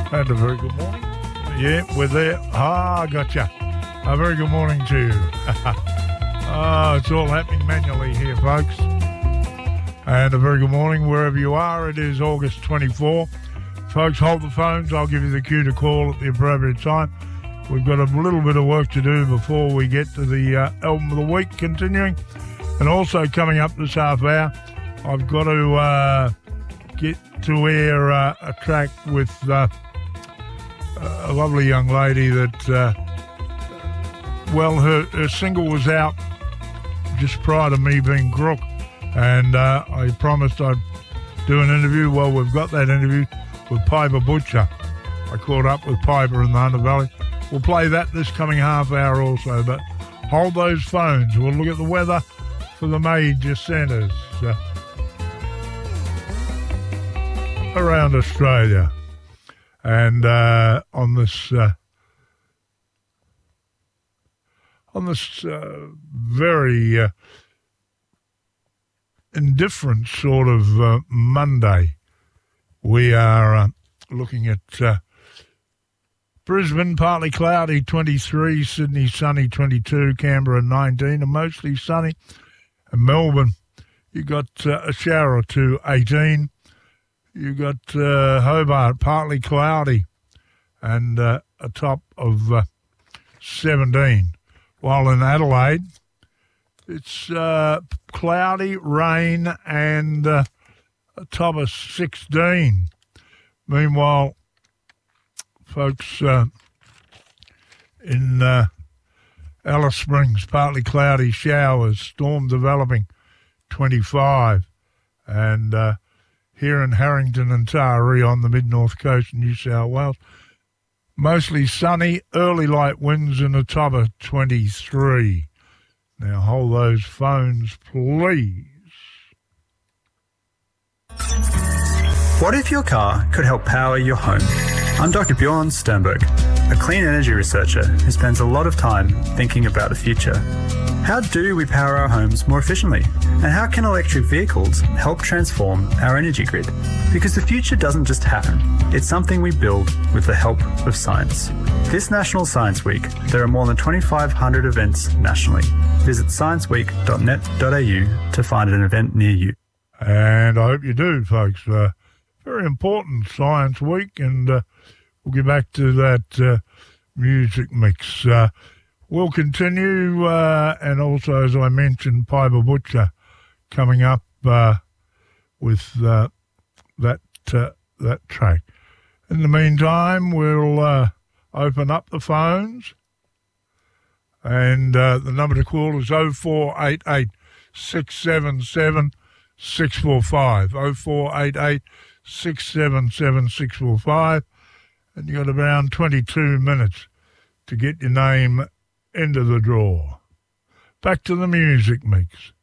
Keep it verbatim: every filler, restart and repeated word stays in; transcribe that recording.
And a very good morning. Yeah, we're there. Ah, gotcha. A very good morning to you. Ah, it's all happening manually here, folks. And a very good morning wherever you are. It is August twenty-fourth. Folks, hold the phones. I'll give you the cue to call at the appropriate time. We've got a little bit of work to do before we get to the uh, album of the week continuing. And also coming up this half hour, I've got to uh, get to air uh, a track with uh, a lovely young lady that, uh, well, her, her single was out just prior to me being crook. And uh, I promised I'd do an interview. Well, we've got that interview with Piper Butcher. I caught up with Piper in the Hunter Valley. We'll play that this coming half hour also, but hold those phones. We'll look at the weather for the major centres uh, around Australia. And uh, on this uh, on this uh, very uh, indifferent sort of uh, Monday, we are uh, looking at uh, Brisbane, partly cloudy, twenty-three, Sydney, sunny, twenty-two, Canberra, nineteen, and mostly sunny. And Melbourne, you got uh, a shower or two, eighteen. You got uh, Hobart, partly cloudy, and uh, a top of uh, seventeen. While in Adelaide, it's uh, cloudy, rain, and uh, a top of sixteen. Meanwhile, folks, uh, in uh, Alice Springs, partly cloudy, showers, storm developing, twenty-five. And uh, here in Harrington and Taree on the mid-north coast of New South Wales, mostly sunny, early light winds and a top of twenty-three. Now hold those phones, please. What if your car could help power your home? I'm Doctor Bjorn Sternberg, a clean energy researcher who spends a lot of time thinking about the future. How do we power our homes more efficiently? And how can electric vehicles help transform our energy grid? Because the future doesn't just happen. It's something we build with the help of science. This National Science Week, there are more than twenty-five hundred events nationally. Visit science week dot net dot a u to find an event near you. And I hope you do, folks. Uh, very important Science Week, and uh, we'll get back to that uh, music mix. Uh, we'll continue, uh, and also, as I mentioned, Piper Butcher coming up uh, with uh, that uh, that track. In the meantime, we'll uh, open up the phones, and uh, the number to call is oh four eight eight, six seven seven, six four five, oh four eight eight, six seven seven, six four five, and you've got around twenty-two minutes to get your name into the draw. Back to the music mix.